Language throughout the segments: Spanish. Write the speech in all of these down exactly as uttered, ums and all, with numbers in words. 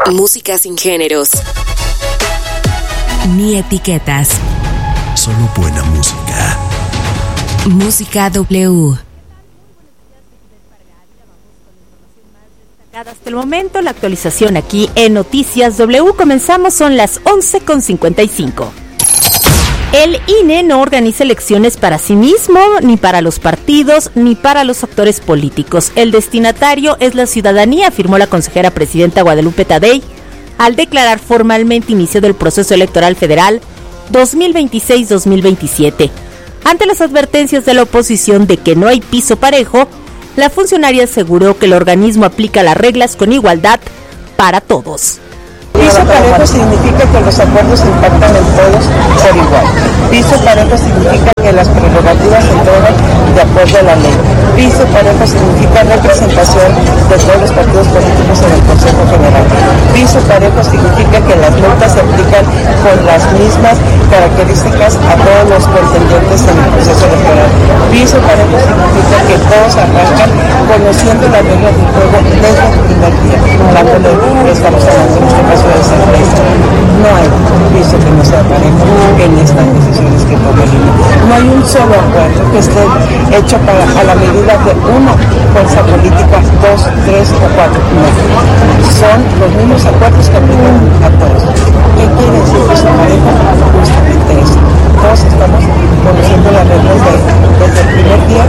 Música sin géneros ni etiquetas. Solo buena música. Música W. Hasta el momento, la actualización aquí en Noticias W. Comenzamos, son las once con cincuenta y cinco. El I N E no organiza elecciones para sí mismo, ni para los partidos, ni para los actores políticos. El destinatario es la ciudadanía, afirmó la consejera presidenta Guadalupe Tadei, al declarar formalmente inicio del proceso electoral federal dos mil veintiséis dos mil veintisiete. Ante las advertencias de la oposición de que no hay piso parejo, la funcionaria aseguró que el organismo aplica las reglas con igualdad para todos. Piso parejo significa que los acuerdos impactan en todos por igual. Piso parejo significa que las prerrogativas se entregan de acuerdo a la ley. Piso parejo significa representación de todos los partidos políticos en el Consejo General. Piso parejo significa que las multas se aplican con las mismas características a todos los contendientes en el proceso electoral. Piso parejo significa que todos arrancan conociendo las reglas del juego desde el primer día. Hablando de, estamos hablando en este caso de esa empresa. No hay piso que no sea parejo en estas decisiones que toma el I N E. No hay un solo acuerdo que esté hecho para a la medida de una fuerza política, dos, tres o cuatro. No. Son los mismos acuerdos que aplican a todos. ¿Qué quiere decir piso parejo? Justamente eso. Todos estamos conociendo las reglas de, desde el primer día.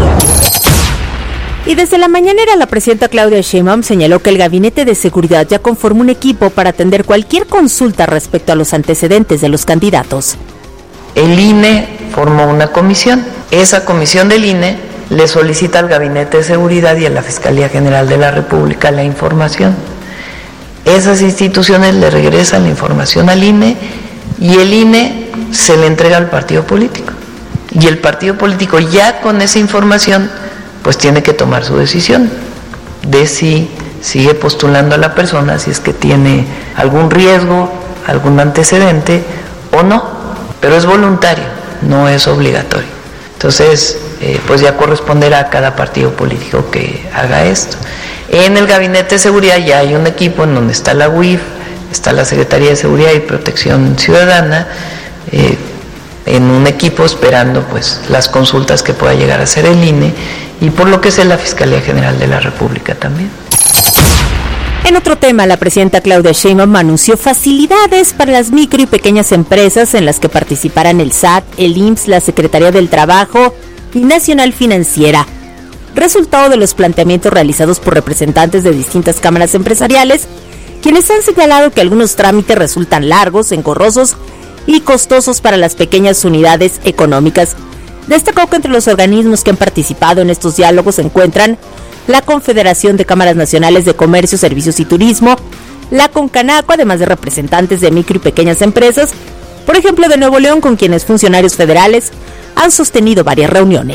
Y desde la mañanera, la presidenta Claudia Sheinbaum señaló que el Gabinete de Seguridad ya conformó un equipo para atender cualquier consulta respecto a los antecedentes de los candidatos. El I N E formó una comisión. Esa comisión del I N E le solicita al Gabinete de Seguridad y a la Fiscalía General de la República la información. Esas instituciones le regresan la información al I N E y el I N E se le entrega al partido político. Y el partido político ya con esa información pues tiene que tomar su decisión de si sigue postulando a la persona, si es que tiene algún riesgo, algún antecedente o no, pero es voluntario, no es obligatorio. Entonces, eh, pues ya corresponderá a cada partido político que haga esto. En el Gabinete de Seguridad ya hay un equipo en donde está la U I F, está la Secretaría de Seguridad y Protección Ciudadana, eh, en un equipo esperando pues las consultas que pueda llegar a hacer el I N E y por lo que sé la Fiscalía General de la República también. En otro tema, la presidenta Claudia Sheinbaum anunció facilidades para las micro y pequeñas empresas en las que participarán el S A T, el I M S S, la Secretaría del Trabajo y Nacional Financiera, resultado de los planteamientos realizados por representantes de distintas cámaras empresariales, quienes han señalado que algunos trámites resultan largos, engorrosos y costosos para las pequeñas unidades económicas. Destacó que entre los organismos que han participado en estos diálogos se encuentran la Confederación de Cámaras Nacionales de Comercio, Servicios y Turismo, la CONCANACO, además de representantes de micro y pequeñas empresas, por ejemplo de Nuevo León, con quienes funcionarios federales han sostenido varias reuniones.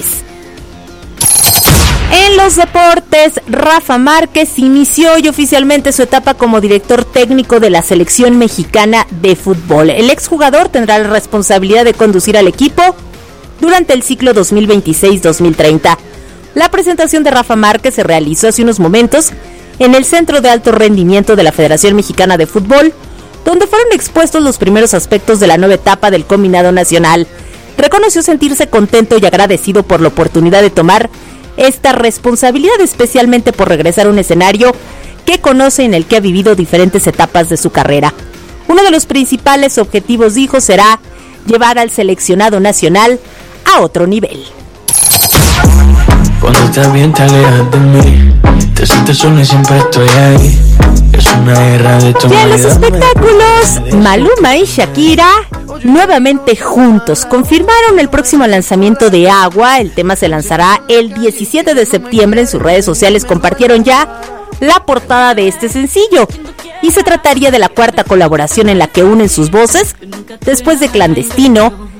En los deportes, Rafa Márquez inició hoy oficialmente su etapa como director técnico de la selección mexicana de fútbol. El exjugador tendrá la responsabilidad de conducir al equipo durante el ciclo dos mil veintiséis dos mil treinta. La presentación de Rafa Márquez se realizó hace unos momentos en el Centro de Alto Rendimiento de la Federación Mexicana de Fútbol, donde fueron expuestos los primeros aspectos de la nueva etapa del combinado nacional. Reconoció sentirse contento y agradecido por la oportunidad de tomar esta responsabilidad, especialmente por regresar a un escenario que conoce, en el que ha vivido diferentes etapas de su carrera. Uno de los principales objetivos, dijo, será llevar al seleccionado nacional a otro nivel. Cuando estás bien te alejas de mí, te sientes sola y siempre estoy ahí. Es una guerra de tu vida. Y en los espectáculos, Maluma y Shakira nuevamente juntos confirmaron el próximo lanzamiento de Agua. El tema se lanzará el diecisiete de septiembre. En sus redes sociales compartieron ya la portada de este sencillo, y se trataría de la cuarta colaboración en la que unen sus voces después de Clandestino,